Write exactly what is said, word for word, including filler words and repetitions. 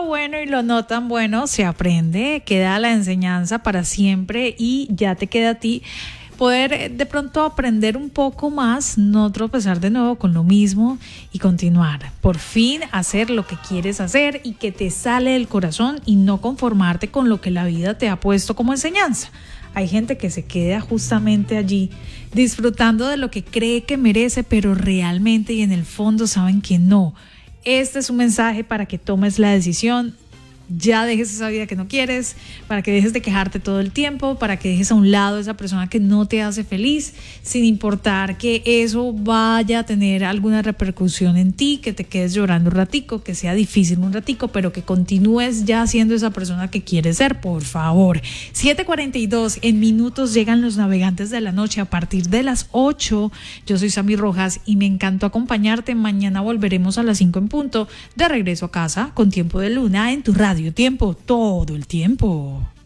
bueno y lo no tan bueno se aprende, queda la enseñanza para siempre y ya te queda a ti poder de pronto aprender un poco más, no tropezar de nuevo con lo mismo y continuar. Por fin hacer lo que quieres hacer y que te sale del corazón y no conformarte con lo que la vida te ha puesto como enseñanza. Hay gente que se queda justamente allí disfrutando de lo que cree que merece, pero realmente y en el fondo saben que no. Este es un mensaje para que tomes la decisión. Ya dejes esa vida que no quieres, para que dejes de quejarte todo el tiempo, para que dejes a un lado a esa persona que no te hace feliz, sin importar que eso vaya a tener alguna repercusión en ti, que te quedes llorando un ratico, que sea difícil un ratico, pero que continúes ya siendo esa persona que quieres ser, por favor. siete cuarenta y dos, en minutos llegan los navegantes de la noche a partir de las ocho. Yo soy Sammy Rojas y me encantó acompañarte. Mañana volveremos a las cinco en punto, de regreso a casa con Tiempo de Luna en tu radio. Tiempo, todo el tiempo.